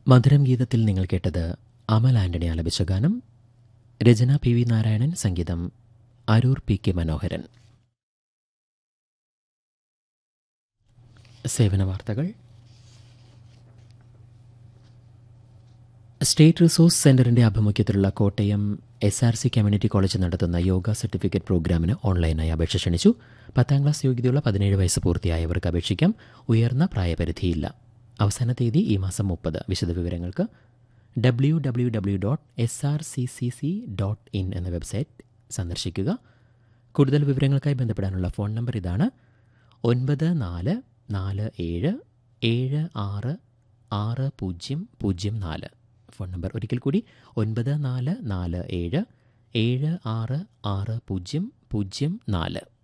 മധുരം ഗീതത്തിൽ നിങ്ങൾ കേട്ടത് അമൽ ആന്റണി ആലപിച്ച ഗാനം. രചന പി വി നാരായണൻ, സംഗീതം അരൂർ പി കെ മനോഹരൻ. സേവന വാർത്തകൾ. സ്റ്റേറ്റ് റിസോഴ്സ് സെന്ററിന്റെ ആഭിമുഖ്യത്തിലുള്ള കോട്ടയം SRC കമ്മ്യൂണിറ്റി കോളേജ് നടത്തുന്ന യോഗ സർട്ടിഫിക്കറ്റ് പ്രോഗ്രാമിന് ഓൺലൈനായി അപേക്ഷ ക്ഷണിച്ചു. 10ാം ക്ലാസ് യോഗ്യതയുള്ള 17 വയസ്സ് പൂർത്തിയായവർക്ക് അപേക്ഷിക്കാം. ഉയർന്ന പ്രായപരിധിയില്ല. അവസാന തീയതി ഈ മാസം 30. വിശദവിവരങ്ങൾക്ക് www.srccc.in എന്ന വെബ്സൈറ്റ് സന്ദർശിക്കുക. കൂടുതൽ വിവരങ്ങൾക്കായി ബന്ധപ്പെടാനുള്ള ഫോൺ നമ്പർ ഇതാണ്: 9447766004. ഫോൺ നമ്പർ ഒരിക്കൽ കൂടി 9447766004.